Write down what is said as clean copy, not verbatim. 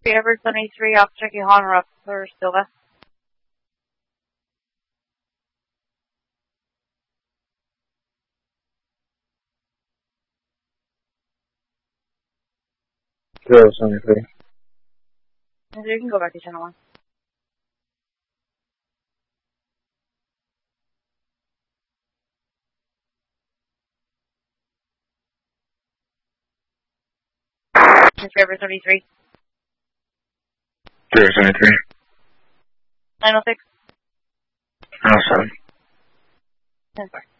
Ever 73, Officer Johanna up for Silva. Zero 73. So you can go back to channel 1. Ever 73. 073. 906. 907. 10-4.